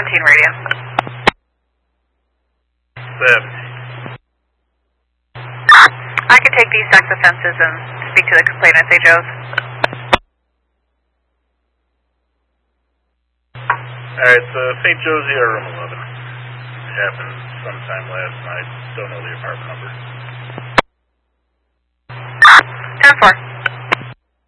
radio. 70. I can take these sex offenses and speak to the complainant, St. Joe's. Alright, St. Joe's here, room 11. It happened sometime last night. Don't know the apartment number. 10-4.